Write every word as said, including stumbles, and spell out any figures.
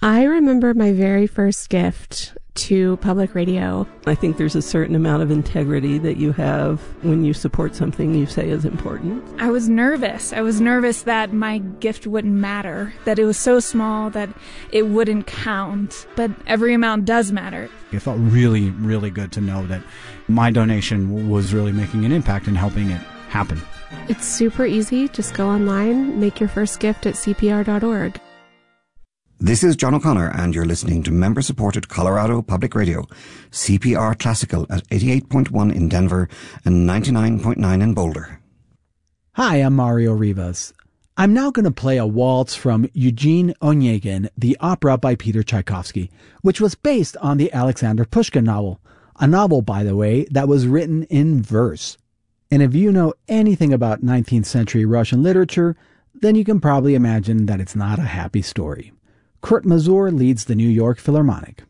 I remember my very first gift to public radio. I think there's a certain amount of integrity that you have when you support something you say is important. I was nervous. I was nervous that my gift wouldn't matter, that it was so small that it wouldn't count. But every amount does matter. It felt really, really good to know that my donation was really making an impact and helping it happen. It's super easy. Just go online, make your first gift at C P R dot org. This is John O'Connor, and you're listening to member-supported Colorado Public Radio, C P R Classical at eighty-eight point one in Denver and ninety-nine point nine in Boulder. Hi, I'm Mario Rivas. I'm now going to play a waltz from Eugene Onegin, the opera by Peter Tchaikovsky, which was based on the Alexander Pushkin novel, a novel, by the way, that was written in verse. And if you know anything about nineteenth century Russian literature, then you can probably imagine that it's not a happy story. Kurt Masur leads the New York Philharmonic.